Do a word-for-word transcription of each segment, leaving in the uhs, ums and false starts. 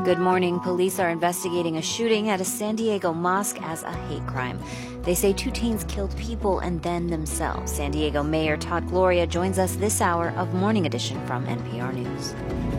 Good morning. Police are investigating a shooting at a San Diego mosque as a hate crime. They say two teens killed people and then themselves. San Diego Mayor Todd Gloria joins us this hour of Morning Edition from N P R News.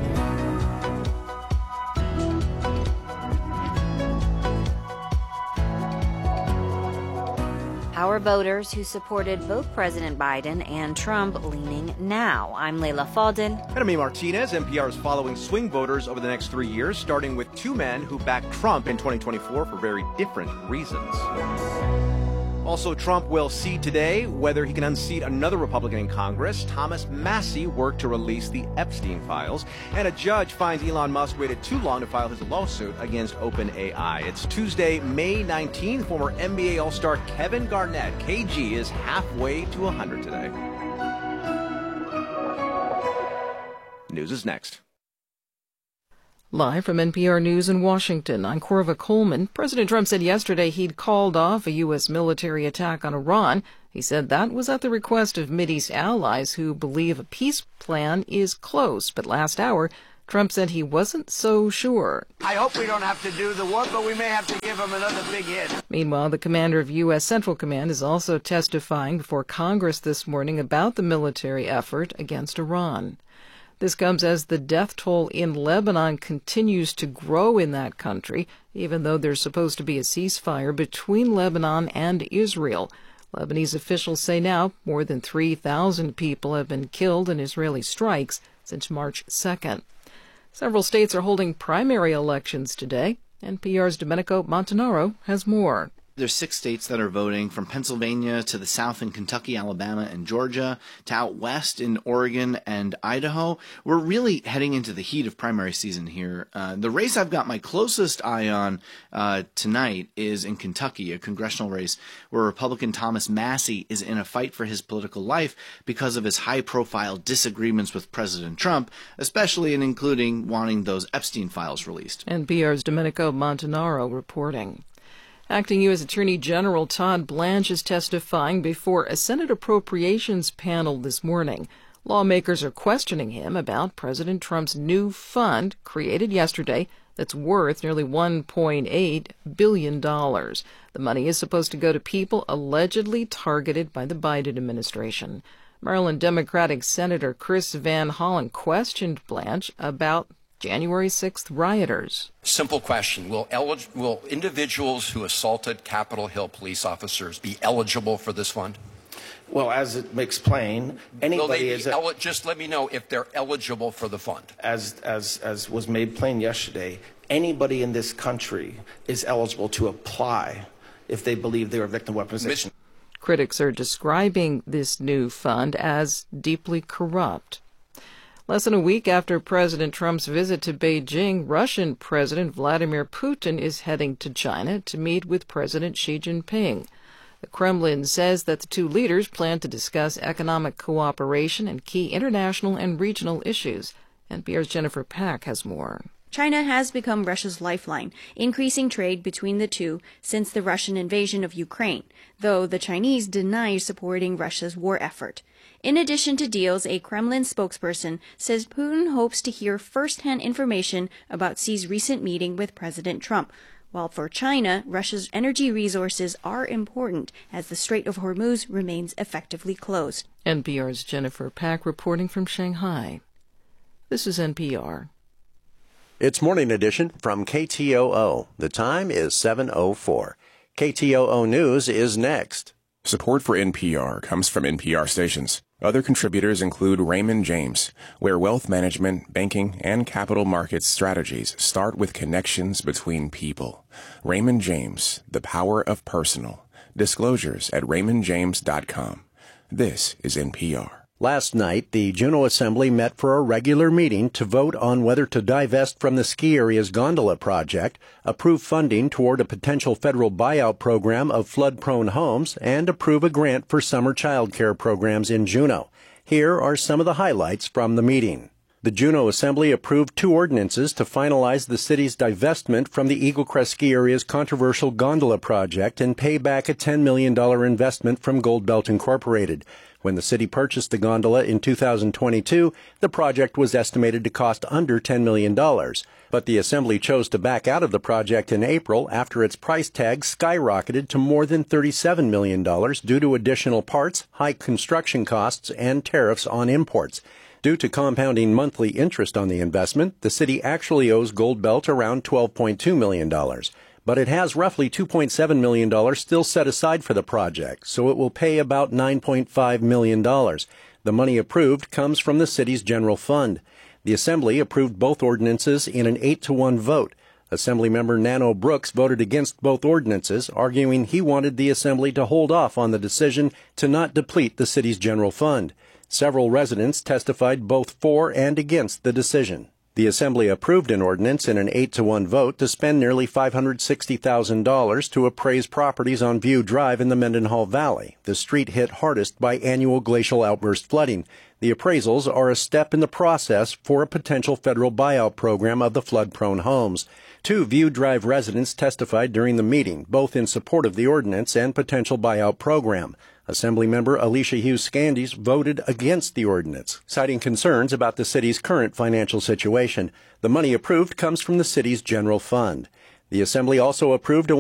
How are voters who supported both President Biden and Trump leaning now? I'm Leila Fadel. And I'm E. Martinez. N P R is following swing voters over the next three years, starting with two men who backed Trump in twenty twenty-four for very different reasons. Also, Trump will see today whether he can unseat another Republican in Congress. Thomas Massie worked to release the Epstein files. And a judge finds Elon Musk waited too long to file his lawsuit against OpenAI. It's Tuesday, May nineteenth. Former N B A All-Star Kevin Garnett, K G, is halfway to one hundred today. News is next. Live from N P R News in Washington, I'm Corva Coleman. President Trump said yesterday he'd called off a U S military attack on Iran. He said that was at the request of Mideast allies who believe a peace plan is close. But last hour, Trump said he wasn't so sure. I hope we don't have to do the war, but we may have to give him another big hit. Meanwhile, the commander of U S Central Command is also testifying before Congress this morning about the military effort against Iran. This comes as the death toll in Lebanon continues to grow in that country, even though there's supposed to be a ceasefire between Lebanon and Israel. Lebanese officials say now more than three thousand people have been killed in Israeli strikes since March second. Several states are holding primary elections today. N P R's Domenico Montanaro has more. There's six states that are voting, from Pennsylvania to the south in Kentucky, Alabama, and Georgia, to out west in Oregon and Idaho. We're really heading into the heat of primary season here. Uh, the race I've got my closest eye on uh, tonight is in Kentucky, a congressional race where Republican Thomas Massie is in a fight for his political life because of his high-profile disagreements with President Trump, especially and including wanting those Epstein files released. N P R's Domenico Montanaro reporting. Acting U S Attorney General Todd Blanche is testifying before a Senate Appropriations panel this morning. Lawmakers are questioning him about President Trump's new fund created yesterday that's worth nearly one point eight billion dollars. The money is supposed to go to people allegedly targeted by the Biden administration. Maryland Democratic Senator Chris Van Hollen questioned Blanche about January sixth rioters. Simple question. Will, elig- will individuals who assaulted Capitol Hill police officers be eligible for this fund? Well, as it makes plain, anybody will they is... Be el- just let me know if they're eligible for the fund. As, as, as was made plain yesterday, anybody in this country is eligible to apply if they believe they were a victim of weaponization. Critics are describing this new fund as deeply corrupt. Less than a week after President Trump's visit to Beijing, Russian President Vladimir Putin is heading to China to meet with President Xi Jinping. The Kremlin says that the two leaders plan to discuss economic cooperation and key international and regional issues. N P R's Jennifer Pack has more. China has become Russia's lifeline, increasing trade between the two since the Russian invasion of Ukraine, though the Chinese deny supporting Russia's war effort. In addition to deals, a Kremlin spokesperson says Putin hopes to hear first-hand information about Xi's recent meeting with President Trump. While for China, Russia's energy resources are important as the Strait of Hormuz remains effectively closed. N P R's Jennifer Pack reporting from Shanghai. This is N P R. It's Morning Edition from K T O O. The time is seven oh four. K T O O News is next. Support for N P R comes from N P R stations. Other contributors include Raymond James, where wealth management, banking, and capital markets strategies start with connections between people. Raymond James, the power of personal. Disclosures at raymond james dot com. This is N P R. Last night, the Juneau Assembly met for a regular meeting to vote on whether to divest from the ski area's gondola project, approve funding toward a potential federal buyout program of flood-prone homes, and approve a grant for summer child care programs in Juneau. Here are some of the highlights from the meeting. The Juneau Assembly approved two ordinances to finalize the city's divestment from the Eagle Crest ski area's controversial gondola project and pay back a ten million dollars investment from Gold Belt Incorporated. When the city purchased the gondola in two thousand twenty-two, the project was estimated to cost under ten million dollars. But the Assembly chose to back out of the project in April after its price tag skyrocketed to more than thirty-seven million dollars due to additional parts, high construction costs, and tariffs on imports. Due to compounding monthly interest on the investment, the city actually owes Gold Belt around twelve point two million dollars. But it has roughly two point seven million dollars still set aside for the project, so it will pay about nine point five million dollars. The money approved comes from the city's general fund. The Assembly approved both ordinances in an eight to one vote. Assemblymember Nano Brooks voted against both ordinances, arguing he wanted the Assembly to hold off on the decision to not deplete the city's general fund. Several residents testified both for and against the decision. The Assembly approved an ordinance in an eight to one vote to spend nearly five hundred sixty thousand dollars to appraise properties on View Drive in the Mendenhall Valley, the street hit hardest by annual glacial outburst flooding. The appraisals are a step in the process for a potential federal buyout program of the flood-prone homes. Two View Drive residents testified during the meeting, both in support of the ordinance and potential buyout program. Assemblymember Alicia Hughes Scandies voted against the ordinance, citing concerns about the city's current financial situation. The money approved comes from the city's general fund. The Assembly also approved a